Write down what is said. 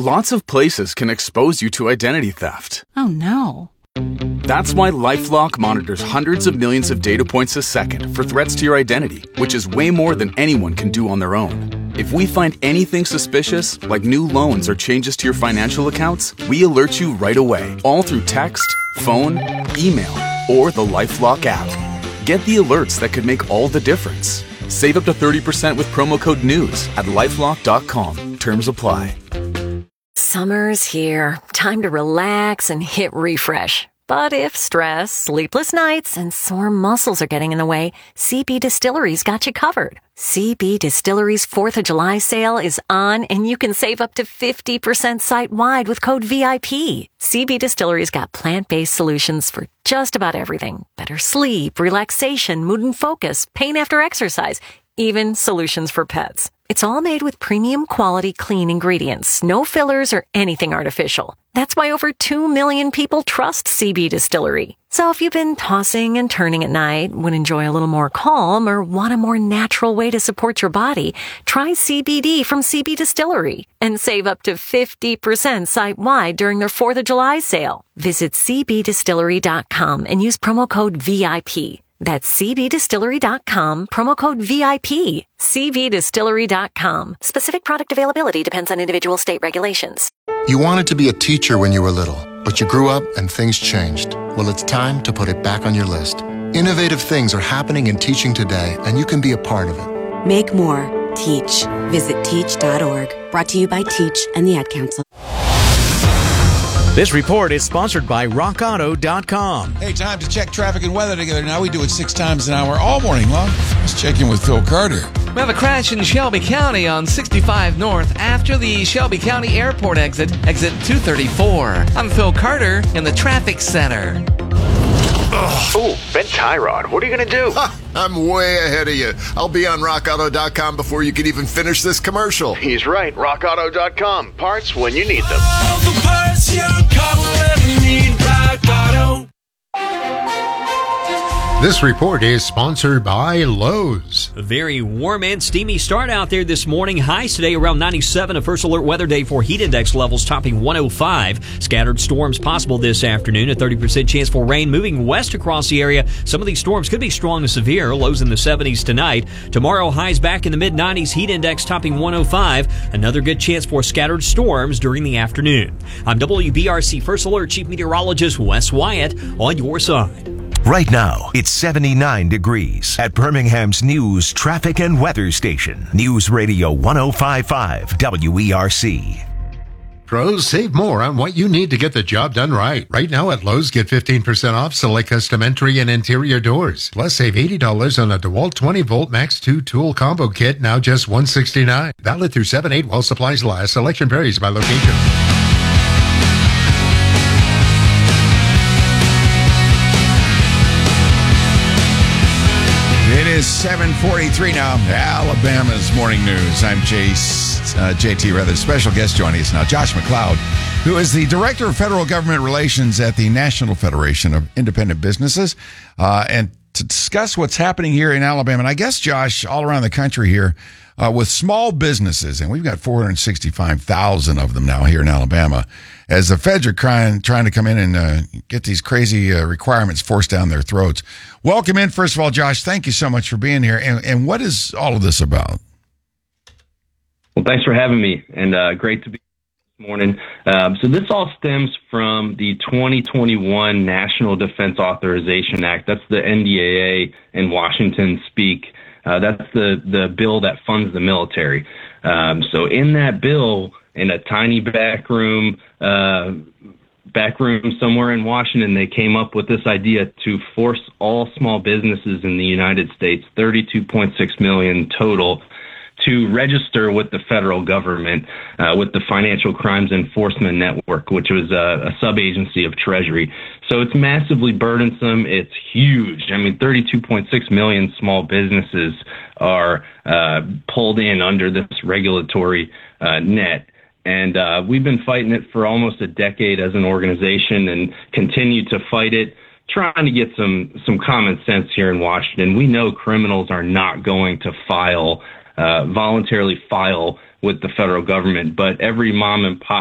Lots of places can expose you to identity theft. Oh, no. That's why LifeLock monitors hundreds of millions of data points a second for threats to your identity, which is way more than anyone can do on their own. If we find anything suspicious, like new loans or changes to your financial accounts, we alert you right away, all through text, phone, email, or the LifeLock app. Get the alerts that could make all the difference. Save up to 30% with promo code NEWS at LifeLock.com. Terms apply. Summer's here. Time to relax and hit refresh. But if stress, sleepless nights, and sore muscles are getting in the way, CB Distillery's got you covered. CB Distillery's 4th of July sale is on, and you can save up to 50% site-wide with code VIP. CB Distillery's got plant-based solutions for just about everything. Better sleep, relaxation, mood and focus, pain after exercise, even solutions for pets. It's all made with premium quality clean ingredients, no fillers or anything artificial. That's why over 2 million people trust CB Distillery. So if you've been tossing and turning at night, would enjoy a little more calm, or want a more natural way to support your body, try CBD from CB Distillery and save up to 50% site-wide during their 4th of July sale. Visit cbdistillery.com and use promo code VIP. That's cbdistillery.com, promo code VIP. cbdistillery.com. Specific product availability depends on individual state regulations. You wanted to be a teacher when you were little, but you grew up and things changed. Well, it's time to put it back on your list. Innovative things are happening in teaching today, and you can be a part of it. Make more. Teach. Visit teach.org. Brought to you by Teach and the Ad Council. This report is sponsored by RockAuto.com. Hey, time to check traffic and weather together. Now we do it 6 times an hour all morning long. Let's check in with Phil Carter. We have a crash in Shelby County on 65 North after the Shelby County Airport exit 234. I'm Phil Carter in the traffic center. Oh, Ben Tyrod, what are you going to do? I'm way ahead of you. I'll be on RockAuto.com before you can even finish this commercial. He's right. RockAuto.com. Parts when you need them. All the parts your car will ever need. Rock Auto. This report is sponsored by Lowe's. A very warm and steamy start out there this morning. Highs today around 97. A first alert weather day for heat index levels topping 105. Scattered storms possible this afternoon. A 30% chance for rain moving west across the area. Some of these storms could be strong to severe. Lows in the 70s tonight. Tomorrow, highs back in the mid-90s. Heat index topping 105. Another good chance for scattered storms during the afternoon. I'm WBRC First Alert Chief Meteorologist Wes Wyatt on your side. Right now, it's 79 degrees at Birmingham's News Traffic and Weather Station. News Radio 105.5 WERC. Pros, save more on what you need to get the job done right. Right now at Lowe's, get 15% off select custom entry and interior doors. Plus, save $80 on a DeWalt 20-volt Max 2 tool combo kit, now just $169. Valid through 7/8 while supplies last. Selection varies by location. It is 7:43 now. Alabama's Morning News. I'm JT Rather. Special guest joining us now, Josh McLeod, who is the Director of Federal Government Relations at the National Federation of Independent Businesses, and to discuss what's happening here in Alabama. And I guess, Josh, all around the country here with small businesses, and we've got 465,000 of them now here in Alabama, as the feds are trying to come in and get these crazy requirements forced down their throats. Welcome in, first of all, Josh. Thank you so much for being here. And what is all of this about? Well, thanks for having me, and great to be here this morning. So this all stems from the 2021 National Defense Authorization Act. That's the NDAA in Washington speak. That's the bill that funds the military. So in that bill, in a tiny back room somewhere in Washington, they came up with this idea to force all small businesses in the United States, 32.6 million total, to register with the federal government, with the Financial Crimes Enforcement Network, which was a sub-agency of Treasury. So it's massively burdensome. It's huge. I mean, 32.6 million small businesses are pulled in under this regulatory net. And we've been fighting it for almost a decade as an organization and continue to fight it, trying to get some common sense here in Washington. We know criminals are not going to voluntarily file with the federal government, but every mom and pop